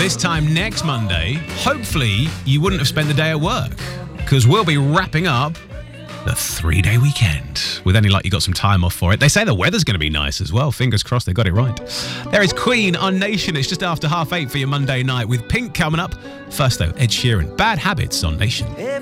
this time next Monday, hopefully you wouldn't have spent the day at work, because we'll be wrapping up the 3-day weekend. With any luck, you got some time off for it. They say the weather's going to be nice as well. Fingers crossed they got it right. There is Queen on Nation. It's just after 8:30 for your Monday night with Pink coming up. First though, Ed Sheeran. Bad Habits on Nation.